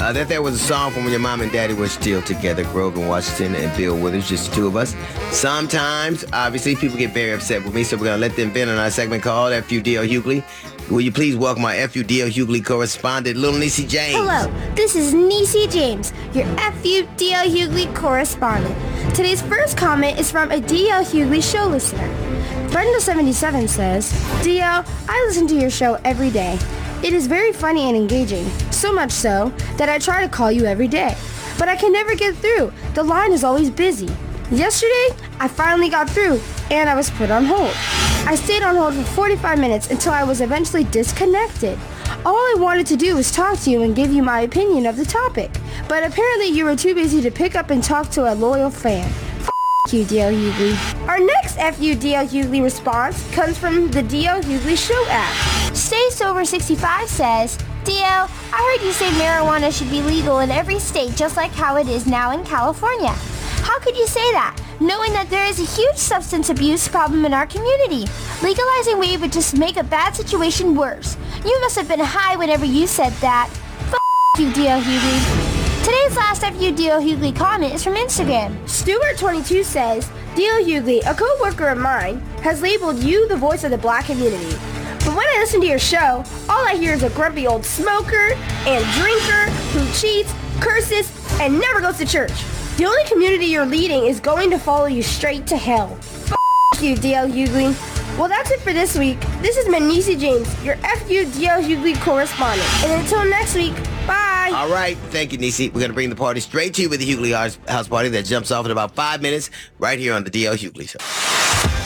That there was a song from when your mom and daddy were still together, Grover Washington and Bill Withers, just the two of us. Sometimes, obviously, people get very upset with me, so we're going to let them vent on our segment called FUDL Hughley. Will you please welcome our FUDL Hughley correspondent, Little Niecy James? Hello, this is Niecy James, your FUDL Hughley correspondent. Today's first comment is from a DL Hughley show listener. Brenda77 says, DL, I listen to your show every day. It is very funny and engaging, so much so that I try to call you every day. But I can never get through. The line is always busy. Yesterday, I finally got through, and I was put on hold. I stayed on hold for 45 minutes until I was eventually disconnected. All I wanted to do was talk to you and give you my opinion of the topic. But apparently you were too busy to pick up and talk to a loyal fan. You, DL Hughley. Our next FUDL Hughley response comes from the DL Hughley Show app. Stay Sober 65 says, DL, I heard you say marijuana should be legal in every state just like how it is now in California. How could you say that, knowing that there is a huge substance abuse problem in our community? Legalizing weed would just make a bad situation worse. You must have been high whenever you said that. You, DL Hughley. Today's last FUDL Hughley comment is from Instagram. Stuart22 says, DL Hughley, a co-worker of mine, has labeled you the voice of the black community. But when I listen to your show, all I hear is a grumpy old smoker and drinker who cheats, curses, and never goes to church. The only community you're leading is going to follow you straight to hell. You, DL Hughley. Well, that's it for this week. This is Niecy James, your FUDL Hughley correspondent. And until next week, bye. All right. Thank you, Niecy. We're going to bring the party straight to you with the Hughley House Party that jumps off in about 5 minutes right here on the DL Hughley Show.